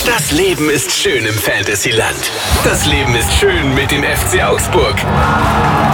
Das Leben ist schön im Fantasyland. Das Leben ist schön mit dem FC Augsburg.